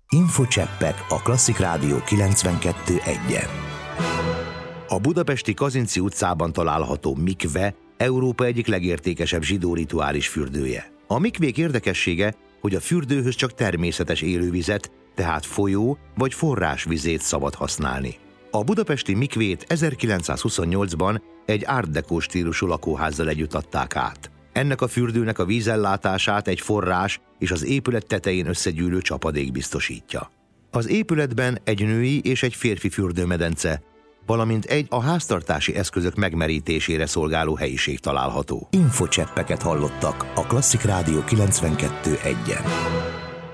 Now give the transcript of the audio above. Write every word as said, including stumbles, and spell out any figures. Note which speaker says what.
Speaker 1: Infocseppek a Klasszik Rádió kilencvenkettő egyen. A budapesti Kazinczy utcában található mikve Európa egyik legértékesebb zsidó rituális fürdője. A mikvék érdekessége, hogy a fürdőhöz csak természetes élővizet, tehát folyó vagy forrásvizét szabad használni. A budapesti mikvét ezerkilencszázhuszonnyolcban egy art deco stílusú lakóházzal együtt adták át. Ennek a fürdőnek a vízellátását egy forrás és az épület tetején összegyűlő csapadék biztosítja. Az épületben egy női és egy férfi fürdőmedence, valamint egy a háztartási eszközök megmerítésére szolgáló helyiség található. Infocseppeket hallottak a Klasszik Rádió kilencvenkettő egyen.